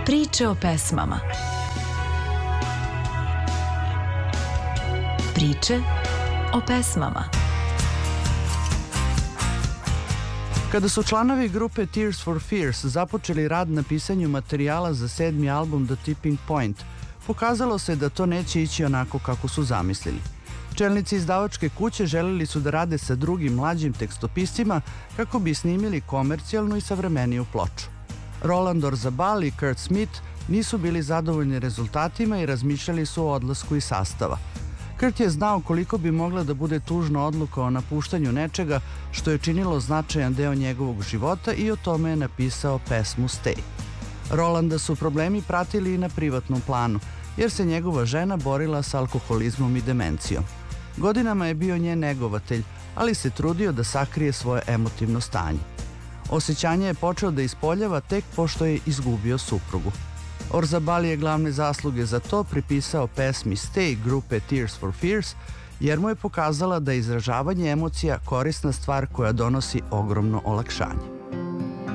Priče o pesmama. Priče o pesmama. Kada su članovi grupe Tears for Fears započeli rad na pisanju materijala za 7. album The Tipping Point, pokazalo se da to neće ići onako kako su zamislili. Čelnici izdavačke kuće želeli su da rade sa drugim mlađim tekstopiscima kako bi snimili komercijalnu i savremeniju ploču. Roland Orzabal i Kurt Smith nisu bili zadovoljni rezultatima i razmišljali su o odlasku iz sastava. Kurt je znao koliko bi mogla da bude tužna odluka o napuštanju nečega što je činilo značajan deo njegovog života i o tome je napisao pesmu Stay. Rolanda su problemi pratili i na privatnom planu, jer se njegova žena borila s alkoholizmom i demencijom. Godinama je bio njen negovatelj, ali se trudio da sakrije svoje emotivno stanje. Osjećanje je počeo da ispoljava tek pošto je izgubio suprugu. Orzabal je glavne zasluge za to pripisao pesmi Stay grupe Tears for Fears, jer mu je pokazala da je izražavanje emocija korisna stvar koja donosi ogromno olakšanje.